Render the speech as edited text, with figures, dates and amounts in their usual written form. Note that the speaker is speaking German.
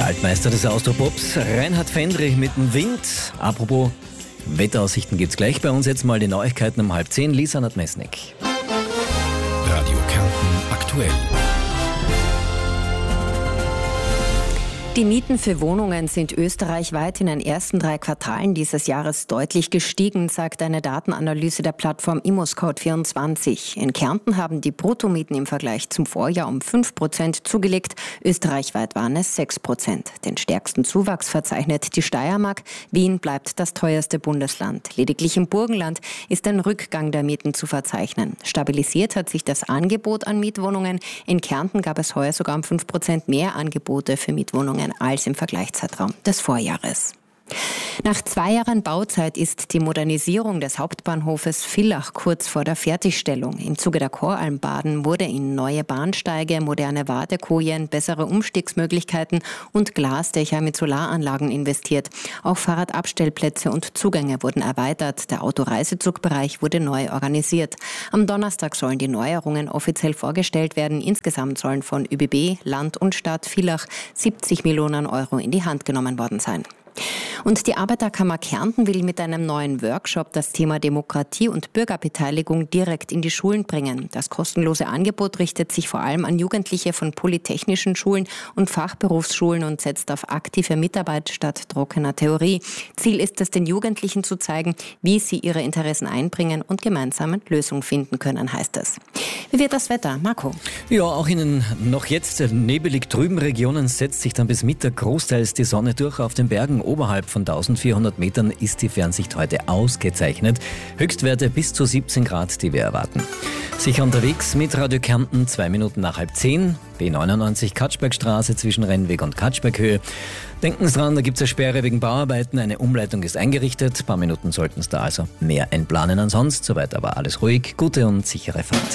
Altmeister des Austropops, Reinhard Fendrich mit dem Wind. Apropos Wetteraussichten gibt's gleich bei uns. Jetzt mal die Neuigkeiten um 9:30. Lisa Nadmesnik. Radio Kärnten aktuell. Die Mieten für Wohnungen sind österreichweit in den ersten 3 Quartalen dieses Jahres deutlich gestiegen, sagt eine Datenanalyse der Plattform ImmoScout24. In Kärnten haben die Bruttomieten im Vergleich zum Vorjahr um 5% zugelegt. Österreichweit waren es 6%. Den stärksten Zuwachs verzeichnet die Steiermark. Wien bleibt das teuerste Bundesland. Lediglich im Burgenland ist ein Rückgang der Mieten zu verzeichnen. Stabilisiert hat sich das Angebot an Mietwohnungen. In Kärnten gab es heuer sogar um 5% mehr Angebote für Mietwohnungen als im Vergleichszeitraum des Vorjahres. Nach 2 Jahren Bauzeit ist die Modernisierung des Hauptbahnhofes Villach kurz vor der Fertigstellung. Im Zuge der Koralmbaden wurde in neue Bahnsteige, moderne Wartekojen, bessere Umstiegsmöglichkeiten und Glasdächer mit Solaranlagen investiert. Auch Fahrradabstellplätze und Zugänge wurden erweitert. Der Autoreisezugbereich wurde neu organisiert. Am Donnerstag sollen die Neuerungen offiziell vorgestellt werden. Insgesamt sollen von ÖBB, Land und Stadt Villach 70 Millionen Euro in die Hand genommen worden sein. Und die Arbeiterkammer Kärnten will mit einem neuen Workshop das Thema Demokratie und Bürgerbeteiligung direkt in die Schulen bringen. Das kostenlose Angebot richtet sich vor allem an Jugendliche von polytechnischen Schulen und Fachberufsschulen und setzt auf aktive Mitarbeit statt trockener Theorie. Ziel ist es, den Jugendlichen zu zeigen, wie sie ihre Interessen einbringen und gemeinsam Lösungen finden können, heißt es. Wie wird das Wetter, Marco? Ja, auch in den noch jetzt nebelig trüben Regionen setzt sich dann bis Mittag großteils die Sonne durch. Auf den Bergen oberhalb von 1400 Metern ist die Fernsicht heute ausgezeichnet. Höchstwerte bis zu 17 Grad, die wir erwarten. Sicher unterwegs mit Radio Kärnten, 2 Minuten nach 9:30. B99 Katschbergstraße zwischen Rennweg und Katschberghöhe. Denken Sie dran, da gibt es eine Sperre wegen Bauarbeiten. Eine Umleitung ist eingerichtet. Ein paar Minuten sollten es da also mehr einplanen. Ansonsten soweit aber alles ruhig. Gute und sichere Fahrt.